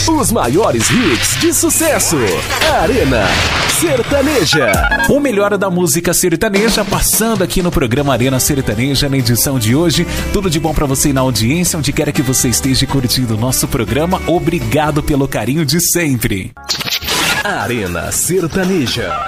Os maiores hits de sucesso. Arena Sertaneja. O melhor da música sertaneja passando aqui no programa Arena Sertaneja na edição de hoje. Tudo de bom pra você na audiência, onde quer que você esteja curtindo o nosso programa. Obrigado pelo carinho de sempre. Arena Sertaneja.